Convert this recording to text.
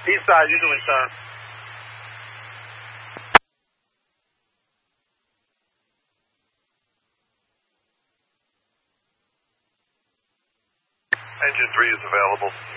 East side, you doing turn. Engine 3 is available.